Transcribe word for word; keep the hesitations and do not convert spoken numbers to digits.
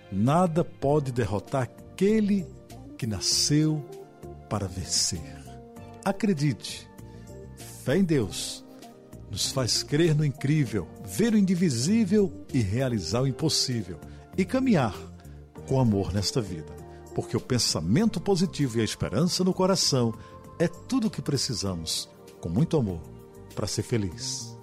Nada pode derrotar aquele que nasceu para vencer. Acredite, fé em Deus nos faz crer no incrível, ver o indivisível e realizar o impossível, e caminhar com amor nesta vida, porque o pensamento positivo e a esperança no coração é tudo o que precisamos, com muito amor, para ser feliz.